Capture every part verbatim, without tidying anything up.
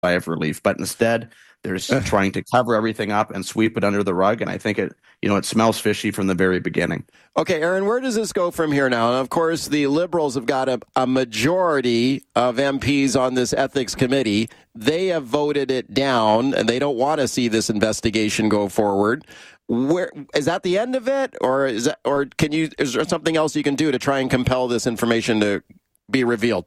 sigh of relief. But instead, they're trying to cover everything up and sweep it under the rug. And I think it, you know, it smells fishy from the very beginning. Okay, Aaron, where does this go from here now? And of course, the Liberals have got a, a majority of M Ps on this ethics committee. They have voted it down, and they don't want to see this investigation go forward. Where is that the end of it, or is that, or can you? Is there something else you can do to try and compel this information to be revealed?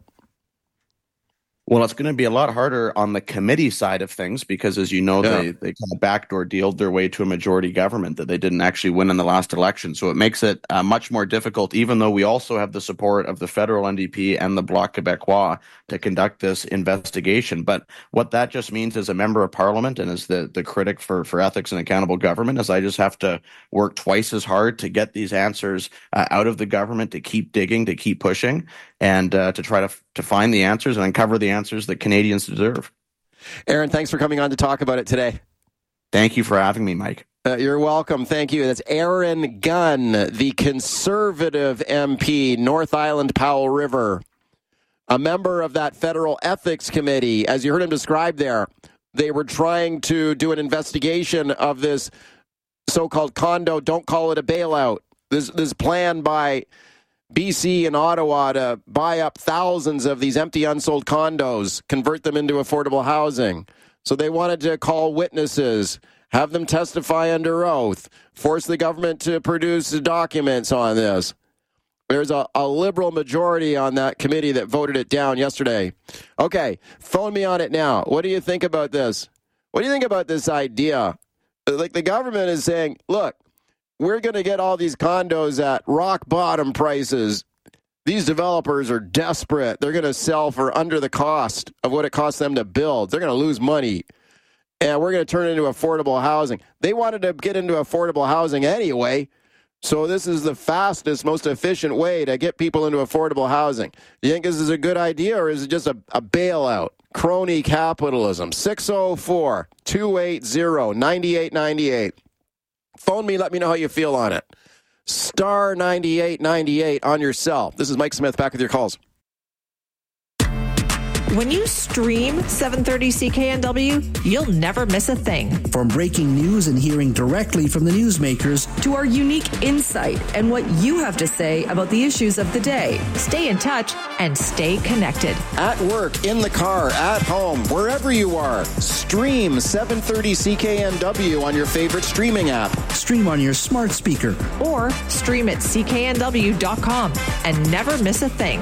Well, it's going to be a lot harder on the committee side of things because, as you know, yeah. they, they kind of backdoor dealed their way to a majority government that they didn't actually win in the last election. So it makes it uh, much more difficult, even though we also have the support of the federal N D P and the Bloc Québécois to conduct this investigation. But what that just means as a member of parliament and as the, the critic for, for ethics and accountable government is I just have to work twice as hard to get these answers uh, out of the government, to keep digging, to keep pushing, and uh, to try to to find the answers and uncover the answers that Canadians deserve. Aaron, thanks for coming on to talk about it today. Thank you for having me, Mike. Uh, you're welcome. Thank you. That's Aaron Gunn, the Conservative M P, North Island Powell River, a member of that federal ethics committee. As you heard him describe there, they were trying to do an investigation of this so-called condo, don't call it a bailout, this, this plan by B C and Ottawa to buy up thousands of these empty, unsold condos, convert them into affordable housing. So they wanted to call witnesses, have them testify under oath, force the government to produce documents on this. There's a, a Liberal majority on that committee that voted it down yesterday. Okay, phone me on it now. What do you think about this? What do you think about this idea? Like, the government is saying, look, we're going to get all these condos at rock bottom prices. These developers are desperate. They're going to sell for under the cost of what it costs them to build. They're going to lose money. And we're going to turn it into affordable housing. They wanted to get into affordable housing anyway. So this is the fastest, most efficient way to get people into affordable housing. Do you think this is a good idea, or is it just a, a bailout? Crony capitalism. six oh four, two eight zero, nine eight nine eight. Phone me, let me know how you feel on it. Star ninety-eight ninety-eight on your cell. This is Mike Smith, back with your calls. When you stream seven thirty C K N W, you'll never miss a thing. From breaking news and hearing directly from the newsmakers to our unique insight and what you have to say about the issues of the day. Stay in touch and stay connected. At work, in the car, at home, wherever you are, stream seven thirty C K N W on your favorite streaming app. Stream on your smart speaker. Or stream at C K N W dot com and never miss a thing.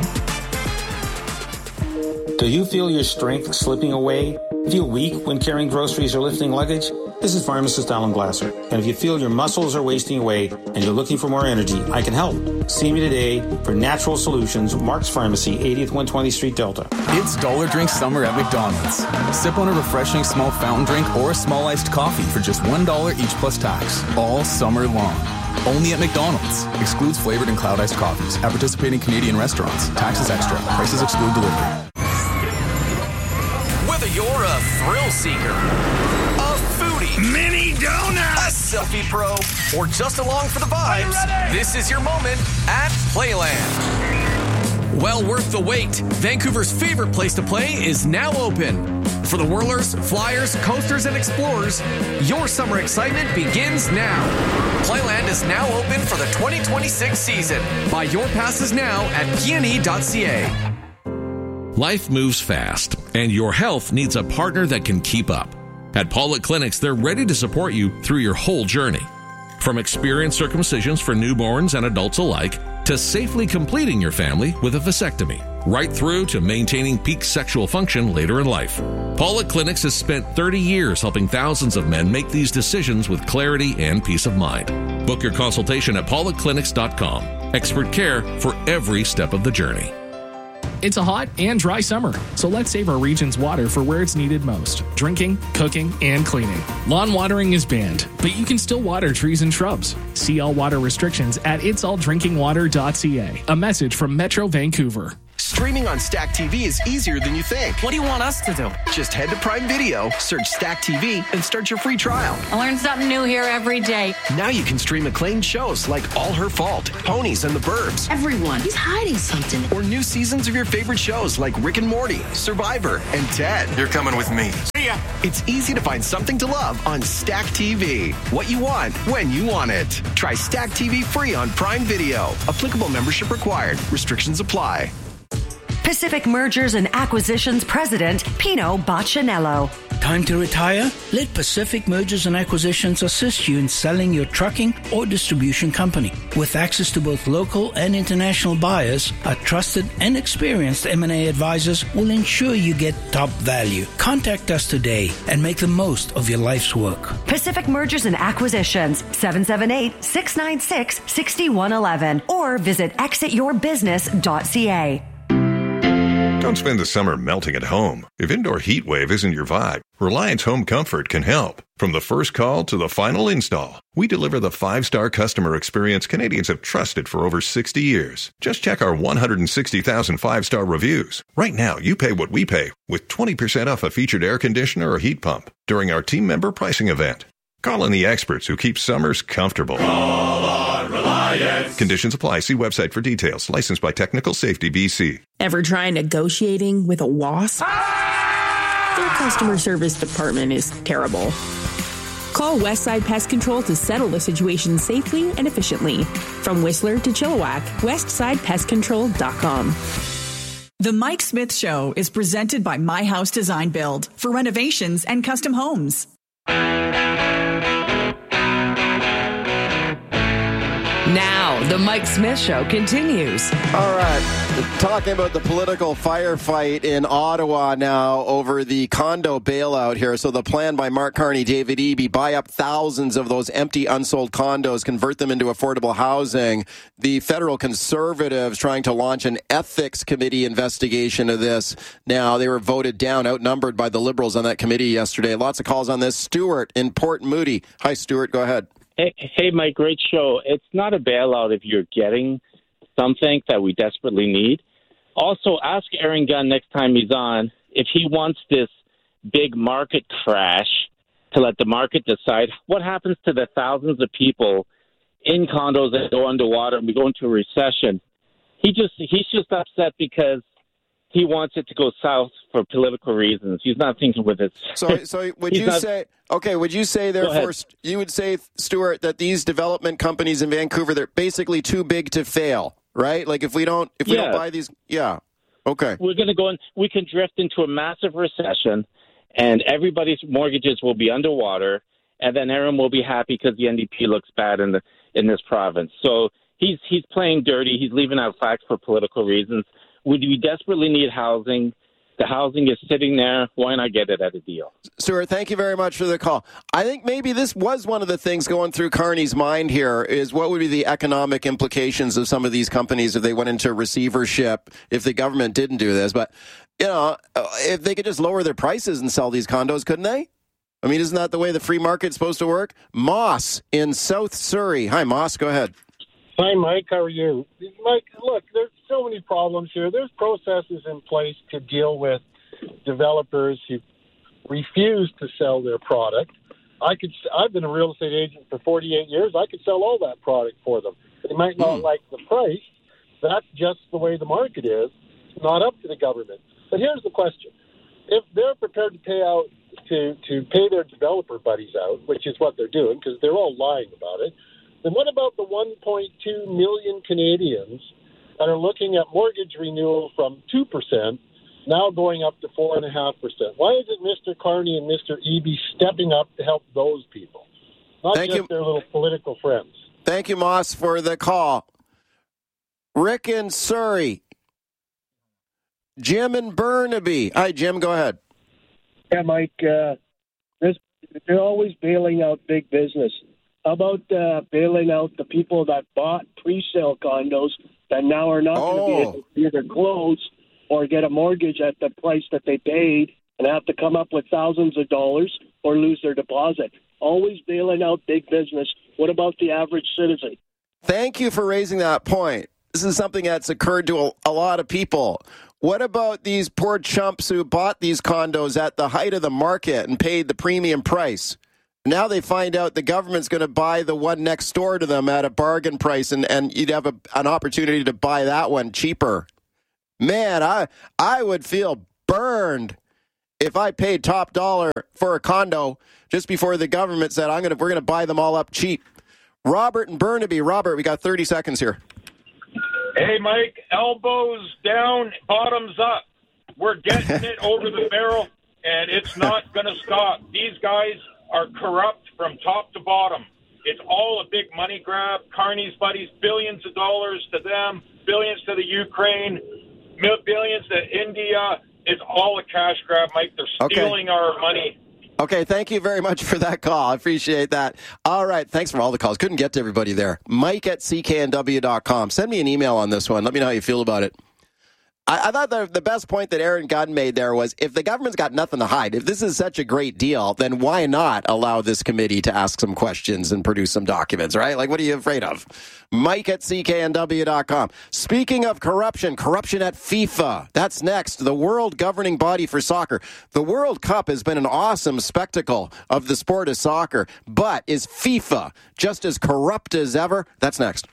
Do you feel your strength slipping away? Feel weak when carrying groceries or lifting luggage? This is pharmacist Alan Glasser. And if you feel your muscles are wasting away and you're looking for more energy, I can help. See me today for Natural Solutions, Mark's Pharmacy, eightieth one twenty Street, Delta. It's Dollar Drink Summer at McDonald's. Sip on a refreshing small fountain drink or a small iced coffee for just one dollar each plus tax, all summer long. Only at McDonald's. Excludes flavored and cloud iced coffees. At participating Canadian restaurants. Taxes extra. Prices exclude delivery. Whether you're a thrill seeker, a foodie, mini donut, a selfie pro, or just along for the vibes, this is your moment at Playland. Well worth the wait. Vancouver's favorite place to play is now open. For the whirlers, flyers, coasters, and explorers, your summer excitement begins now. Playland is now open for the twenty twenty-six season. Buy your passes now at p n e dot c a. Life moves fast, and your health needs a partner that can keep up. At Paulette Clinics, they're ready to support you through your whole journey. From experienced circumcisions for newborns and adults alike, to safely completing your family with a vasectomy, right through to maintaining peak sexual function later in life. Paulette Clinics has spent thirty years helping thousands of men make these decisions with clarity and peace of mind. Book your consultation at paulette clinics dot com. Expert care for every step of the journey. It's a hot and dry summer, so let's save our region's water for where it's needed most: drinking, cooking, and cleaning. Lawn watering is banned, but you can still water trees and shrubs. See all water restrictions at its all drinking water dot c a. A message from Metro Vancouver. Streaming on Stack T V is easier than you think. What do you want us to do? Just head to Prime Video, search Stack T V, and start your free trial. I learn something new here every day. Now you can stream acclaimed shows like All Her Fault, Ponies, and the Burbs. Everyone, he's hiding something. Or new seasons of your favorite shows like Rick and Morty, Survivor, and Ted. You're coming with me. See ya. It's easy to find something to love on Stack T V. What you want, when you want it. Try Stack T V free on Prime Video. Applicable membership required. Restrictions apply. Pacific Mergers and Acquisitions President Pino Boccinello. Time to retire? Let Pacific Mergers and Acquisitions assist you in selling your trucking or distribution company. With access to both local and international buyers, our trusted and experienced M and A advisors will ensure you get top value. Contact us today and make the most of your life's work. Pacific Mergers and Acquisitions, seven seven eight, six nine six, six one one one, or visit exit your business dot c a. Don't spend the summer melting at home. If indoor heat wave isn't your vibe, Reliance Home Comfort can help. From the first call to the final install, we deliver the five-star customer experience Canadians have trusted for over sixty years. Just check our one hundred sixty thousand five-star reviews. Right now, you pay what we pay with twenty percent off a featured air conditioner or heat pump during our team member pricing event. Call in the experts who keep summers comfortable. Call on Reliance. Conditions apply. See website for details. Licensed by Technical Safety B C. Ever try negotiating with a wasp? Ah! Their customer service department is terrible. Call Westside Pest Control to settle the situation safely and efficiently. From Whistler to Chilliwack, westside pest control dot com. The Mike Smith Show is presented by My House Design Build for renovations and custom homes. Now, the Mike Smith Show continues. All right. Talking about the political firefight in Ottawa now over the condo bailout here. So the plan by Mark Carney, David Eby, buy up thousands of those empty, unsold condos, convert them into affordable housing. The federal Conservatives trying to launch an ethics committee investigation of this. Now, they were voted down, outnumbered by the Liberals on that committee yesterday. Lots of calls on this. Stuart in Port Moody. Hi, Stuart. Go ahead. Hey, hey, Mike, great show. It's not a bailout if you're getting something that we desperately need. Also, ask Aaron Gunn next time he's on if he wants this big market crash to let the market decide. What happens to the thousands of people in condos that go underwater and we go into a recession? He just he's just upset because he wants it to go south for political reasons. He's not thinking with it. So, so would you not, say, okay, would you say, therefore, you would say, Stuart, that these development companies in Vancouver, they're basically too big to fail, right? Like if we don't, if we yeah. don't buy these, yeah, okay. We're going to go in, we can drift into a massive recession and everybody's mortgages will be underwater and then Aaron will be happy because the N D P looks bad in the in this province. So he's he's playing dirty. He's leaving out facts for political reasons. Would we desperately need housing? The housing is sitting there. Why not get it at a deal? Stuart, thank you very much for the call. I think maybe this was one of the things going through Carney's mind here is what would be the economic implications of some of these companies if they went into receivership, if the government didn't do this. But, you know, if they could just lower their prices and sell these condos, couldn't they? I mean, isn't that the way the free market's supposed to work? Moss in South Surrey. Hi, Moss. Go ahead. Hi, Mike. How are you? Mike, look, there's so many problems here. There's processes in place to deal with developers who refuse to sell their product. I could. I've been a real estate agent for forty-eight years. I could sell all that product for them. They might not mm. like the price. That's just the way the market is. It's not up to the government. But here's the question. If they're prepared to pay out to, to pay their developer buddies out, which is what they're doing because they're all lying about it, then what about the one point two million Canadians that are looking at mortgage renewal from two percent now going up to four point five percent? Why isn't Mister Carney and Mister Eby stepping up to help those people, not Thank just you. their little political friends? Thank you, Moss, for the call. Rick in Surrey. Jim in Burnaby. Hi, Jim. Go ahead. Yeah, Mike. Uh, this, they're always bailing out big business. How about uh, bailing out the people that bought pre-sale condos that now are not oh. going to be able to either close or get a mortgage at the price that they paid and have to come up with thousands of dollars or lose their deposit? Always bailing out big business. What about the average citizen? Thank you for raising that point. This is something that's occurred to a, a lot of people. What about these poor chumps who bought these condos at the height of the market and paid the premium price? Now they find out the government's going to buy the one next door to them at a bargain price, and, and you'd have a, an opportunity to buy that one cheaper. Man, I I would feel burned if I paid top dollar for a condo just before the government said, "I'm gonna we're gonna buy them all up cheap." Robert and Burnaby. Robert, we got thirty seconds here. Hey, Mike, elbows down, bottoms up. We're getting it over the barrel, and it's not going to stop. These guys are corrupt from top to bottom. It's all a big money grab. Carney's buddies, billions of dollars to them, billions to the Ukraine, billions to India. It's all a cash grab, Mike. They're stealing okay. our money. Okay, thank you very much for that call. I appreciate that. All right, thanks for all the calls. Couldn't get to everybody there. Mike at C K N W dot com. Send me an email on this one. Let me know how you feel about it. I, I thought the, the best point that Aaron Gunn made there was, if the government's got nothing to hide, if this is such a great deal, then why not allow this committee to ask some questions and produce some documents, right? Like, what are you afraid of? Mike at C K N W dot com. Speaking of corruption, corruption at FIFA. That's next. The world governing body for soccer. The World Cup has been an awesome spectacle of the sport of soccer, but is FIFA just as corrupt as ever? That's next.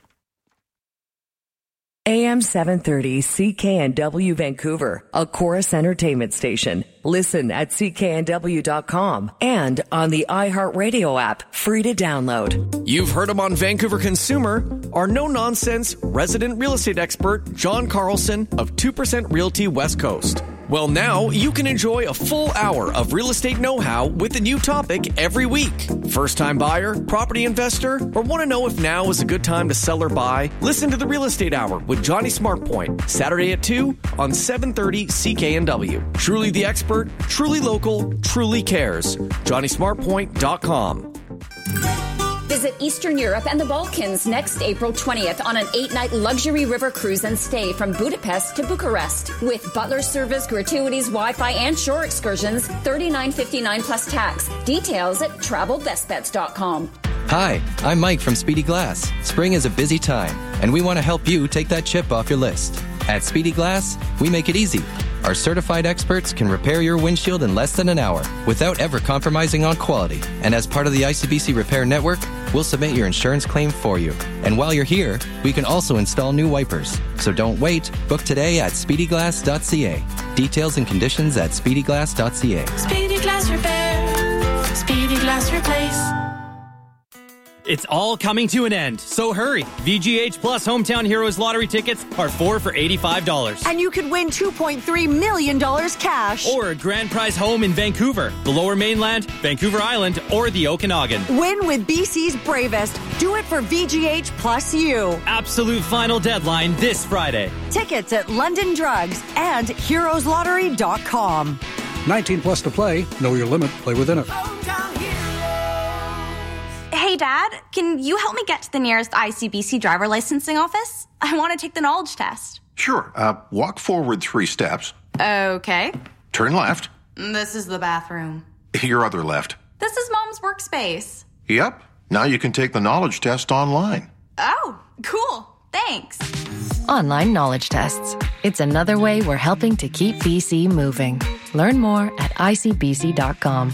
A M seven thirty C K N W Vancouver, a Chorus Entertainment station. Listen at C K N W dot com and on the iHeartRadio app, free to download. You've heard him on Vancouver Consumer, our no-nonsense resident real estate expert, John Carlson of two percent Realty West Coast. Well, now you can enjoy a full hour of real estate know-how with a new topic every week. First-time buyer, property investor, or want to know if now is a good time to sell or buy? Listen to the Real Estate Hour with Johnny Smartpoint, Saturday at two on seven thirty C K N W. Truly the expert, truly local, truly cares. Johnny Smartpoint dot com. Visit Eastern Europe and the Balkans next April twentieth on an eight-night luxury river cruise and stay from Budapest to Bucharest. With butler service, gratuities, Wi-Fi, and shore excursions, thirty-nine fifty-nine plus tax. Details at travel best bets dot com. Hi, I'm Mike from Speedy Glass. Spring is a busy time, and we want to help you take that chip off your list. At Speedy Glass, we make it easy. Our certified experts can repair your windshield in less than an hour without ever compromising on quality. And as part of the I C B C Repair Network, we'll submit your insurance claim for you. And while you're here, we can also install new wipers. So don't wait. Book today at speedy glass dot c a. Details and conditions at speedy glass dot c a. Speedy Glass Repair. Speedy Glass Replace. It's all coming to an end, so hurry. V G H Plus Hometown Heroes lottery tickets are four for eighty-five dollars. And you could win two point three million dollars cash. Or a grand prize home in Vancouver, the Lower Mainland, Vancouver Island, or the Okanagan. Win with B C's bravest. Do it for V G H Plus U. Absolute final deadline this Friday. Tickets at London Drugs and heroes lottery dot com. nineteen plus to play. Know your limit. Play within it. Hey, Dad, can you help me get to the nearest I C B C driver licensing office? I want to take the knowledge test. Sure. Uh, walk forward three steps. Okay. Turn left. This is the bathroom. Your other left. This is Mom's workspace. Yep. Now you can take the knowledge test online. Oh, cool. Thanks. Online knowledge tests. It's another way we're helping to keep B C moving. Learn more at I C B C dot com.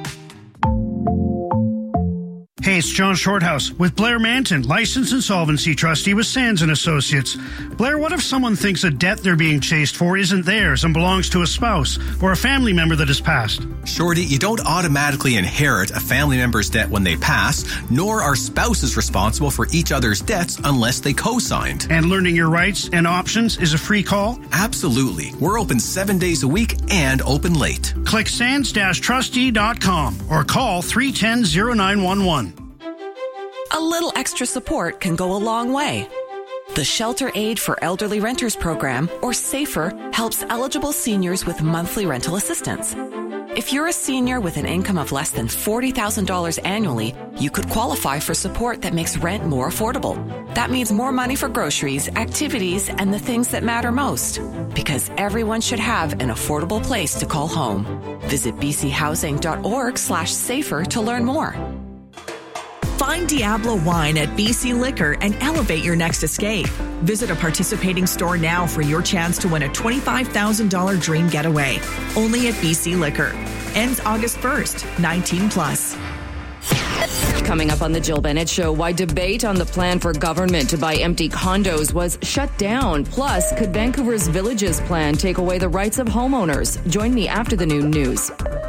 Hey, it's John Shorthouse with Blair Manton, licensed insolvency trustee with Sands and Associates. Blair, what if someone thinks a debt they're being chased for isn't theirs and belongs to a spouse or a family member that has passed? Shorty, you don't automatically inherit a family member's debt when they pass, nor are spouses responsible for each other's debts unless they co-signed. And learning your rights and options is a free call? Absolutely. We're open seven days a week and open late. Click sands dash trustee dot com or call three one zero, zero nine one one. A little extra support can go a long way. The Shelter Aid for Elderly Renters program, or SAFER, helps eligible seniors with monthly rental assistance. If you're a senior with an income of less than forty thousand dollars annually, you could qualify for support that makes rent more affordable. That means more money for groceries, activities, and the things that matter most. Because everyone should have an affordable place to call home. Visit bchousing dot org slash safer to learn more. Find Diablo wine at B C Liquor and elevate your next escape. Visit a participating store now for your chance to win a twenty-five thousand dollars dream getaway. Only at B C Liquor. Ends August first. nineteen plus. Coming up on the Jill Bennett Show, why debate on the plan for government to buy empty condos was shut down. Plus, could Vancouver's Villages plan take away the rights of homeowners? Join me after the noon news.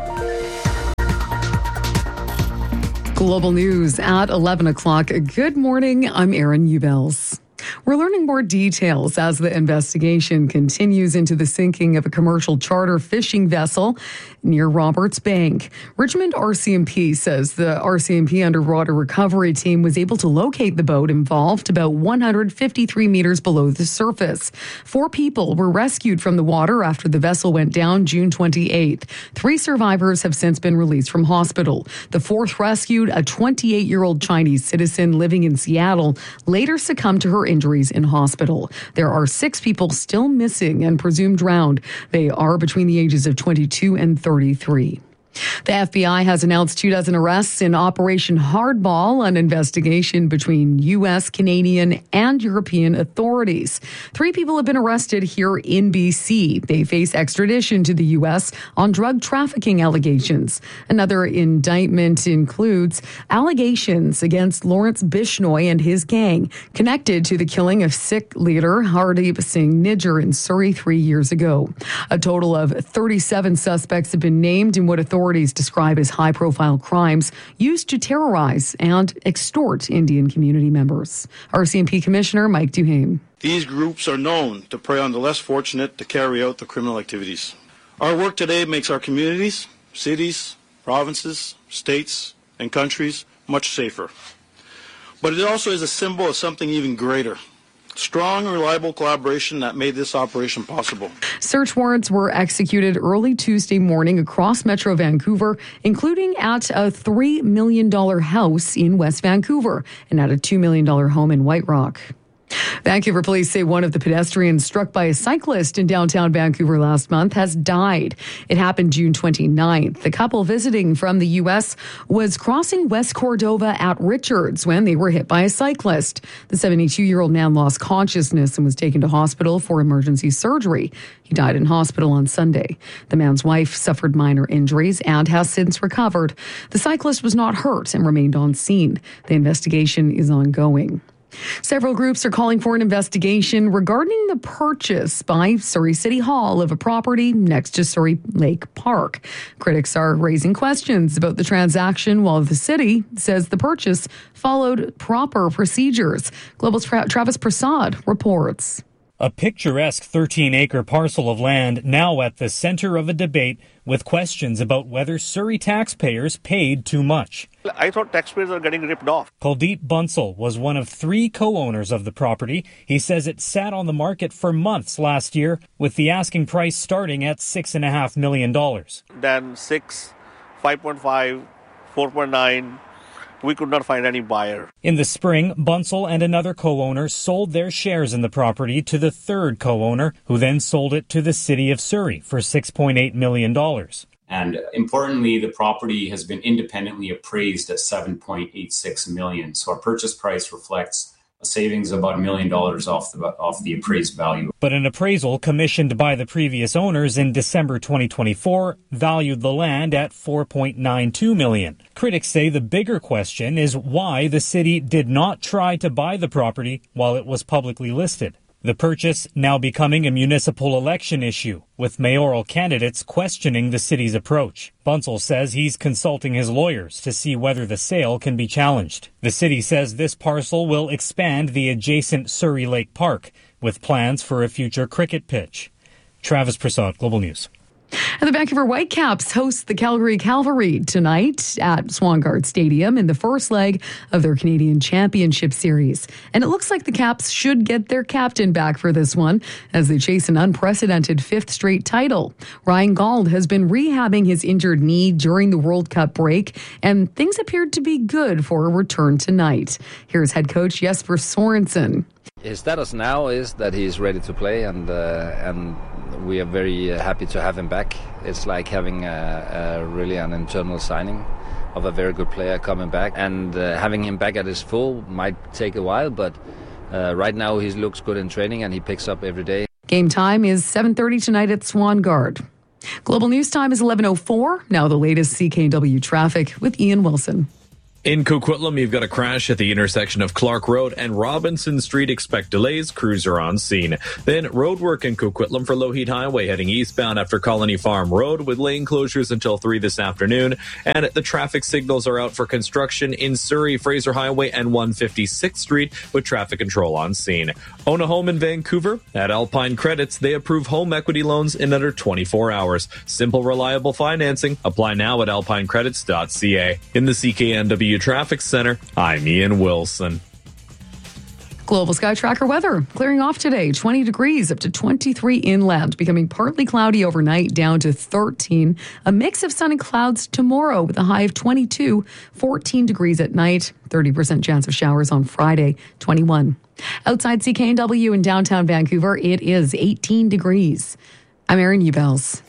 Global News at eleven o'clock. Good morning. I'm Erin Ubels. We're learning more details as the investigation continues into the sinking of a commercial charter fishing vessel near Roberts Bank. Richmond R C M P says the R C M P underwater recovery team was able to locate the boat involved about one hundred fifty-three meters below the surface. Four people were rescued from the water after the vessel went down June twenty-eighth. Three survivors have since been released from hospital. The fourth rescued, a twenty-eight-year-old Chinese citizen living in Seattle, later succumbed to her injuries in hospital. There are six people still missing and presumed drowned. They are between the ages of twenty-two and thirty-three. The F B I has announced two dozen arrests in Operation Hardball, an investigation between U S, Canadian, and European authorities. Three people have been arrested here in B C. They face extradition to the U S on drug trafficking allegations. Another indictment includes allegations against Lawrence Bishnoi and his gang, connected to the killing of Sikh leader Hardeep Singh Nijjar in Surrey three years ago. A total of thirty-seven suspects have been named in what authorities Authorities describe as high-profile crimes used to terrorize and extort Indian community members. R C M P Commissioner Mike Duhame. These groups are known to prey on the less fortunate to carry out the criminal activities. Our work today makes our communities, cities, provinces, states, and countries much safer. But it also is a symbol of something even greater. Strong, reliable collaboration that made this operation possible. Search warrants were executed early Tuesday morning across Metro Vancouver, including at a three million dollars house in West Vancouver and at a two million dollars home in White Rock. Vancouver police say one of the pedestrians struck by a cyclist in downtown Vancouver last month has died. It happened June twenty-ninth. The couple visiting from the U S was crossing West Cordova at Richards when they were hit by a cyclist. The seventy-two-year-old man lost consciousness and was taken to hospital for emergency surgery. He died in hospital on Sunday. The man's wife suffered minor injuries and has since recovered. The cyclist was not hurt and remained on scene. The investigation is ongoing. Several groups are calling for an investigation regarding the purchase by Surrey City Hall of a property next to Surrey Lake Park. Critics are raising questions about the transaction, while the city says the purchase followed proper procedures. Global's Tra- Travis Prasad reports. A picturesque thirteen-acre parcel of land now at the center of a debate with questions about whether Surrey taxpayers paid too much. I thought taxpayers are getting ripped off. Kuldeep Bansal was one of three co-owners of the property. He says it sat on the market for months last year, with the asking price starting at six point five million dollars. Then six, five point five, four point nine... we could not find any buyer. In the spring, Bansal and another co-owner sold their shares in the property to the third co-owner, who then sold it to the city of Surrey for six point eight million dollars. And importantly, the property has been independently appraised at seven point eight six million dollars. So our purchase price reflects a savings of about a million dollars off the off the appraised value. But an appraisal commissioned by the previous owners in December twenty twenty-four valued the land at four point nine two million dollars. Critics say the bigger question is why the city did not try to buy the property while it was publicly listed. The purchase now becoming a municipal election issue, with mayoral candidates questioning the city's approach. Bansal says he's consulting his lawyers to see whether the sale can be challenged. The city says this parcel will expand the adjacent Surrey Lake Park, with plans for a future cricket pitch. Travis Prasad, Global News. And the Vancouver Whitecaps host the Calgary Cavalry tonight at Swangard Stadium in the first leg of their Canadian Championship Series. And it looks like the Caps should get their captain back for this one as they chase an unprecedented fifth straight title. Ryan Gauld has been rehabbing his injured knee during the World Cup break, and things appeared to be good for a return tonight. Here's head coach Jesper Sorensen. His status now is that he's ready to play, and uh, and we are very happy to have him back. It's like having a, a really an internal signing. of a very good player coming back. And uh, having him back at his full might take a while, but uh, right now he looks good in training and he picks up every day. Game time is seven thirty tonight at Swan Guard. Global News Time is eleven oh four. Now the latest C K N W traffic with Ian Wilson. In Coquitlam, you've got a crash at the intersection of Clark Road and Robinson Street. Expect delays. Crews are on scene. Then roadwork in Coquitlam for Lougheed Highway heading eastbound after Colony Farm Road with lane closures until three this afternoon. And the traffic signals are out for construction in Surrey, Fraser Highway and one fifty-sixth Street with traffic control on scene. Own a home in Vancouver? At Alpine Credits, they approve home equity loans in under twenty-four hours. Simple, reliable financing. Apply now at alpine credits dot c a. In the C K N W Traffic Center, I'm Ian Wilson. Global Sky Tracker weather. Clearing off today, twenty degrees up to twenty-three inland, becoming partly cloudy overnight down to thirteen. A mix of sun and clouds tomorrow with a high of twenty-two, fourteen degrees at night, thirty percent chance of showers on Friday, twenty-one. Outside C K N W in downtown Vancouver, it is eighteen degrees. I'm Erin Ubels.